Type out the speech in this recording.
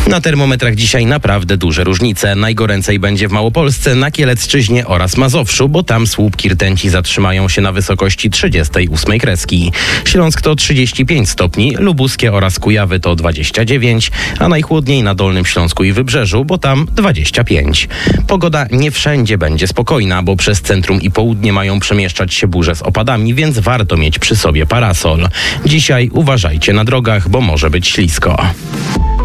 Na termometrach dzisiaj naprawdę duże różnice. Najgoręcej będzie w Małopolsce, na Kielecczyźnie oraz Mazowszu, bo tam słupki rtęci zatrzymają się na wysokości 38 kreski. Śląsk to 35 stopni, Lubuskie oraz Kujawy to 29, a najchłodniej na Dolnym Śląsku i Wybrzeżu, bo tam 25. Pogoda nie wszędzie będzie spokojna, bo przez centrum i południe mają przemieszczać się burze z opadami, więc warto mieć przy sobie parasol. Dzisiaj uważajcie na drogach, bo może być ślisko.